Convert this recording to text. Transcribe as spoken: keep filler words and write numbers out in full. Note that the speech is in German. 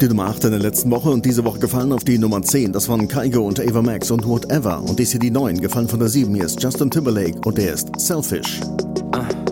die Nummer acht in der letzten Woche und diese Woche gefallen auf die Nummer zehn. Das waren Kygo und Ava Max und Whatever. Und dies hier die neun, gefallen von der sieben. Hier ist Justin Timberlake und der ist Selfish.